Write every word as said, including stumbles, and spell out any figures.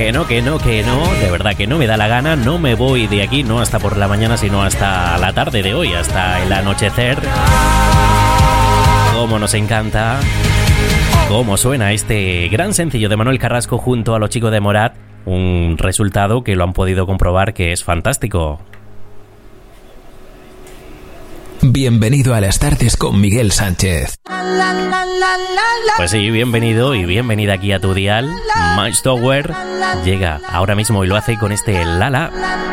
Que no, que no, que no, de verdad que no me da la gana, no me voy de aquí, no hasta por la mañana, sino hasta la tarde de hoy, hasta el anochecer. Cómo nos encanta, cómo suena este gran sencillo de Manuel Carrasco junto a los chicos de Morat, un resultado que lo han podido comprobar que es fantástico. Bienvenido a las tardes con Miguel Sánchez. Pues sí, bienvenido y bienvenida aquí a tu dial. Miles Tower llega ahora mismo y lo hace con este Lala.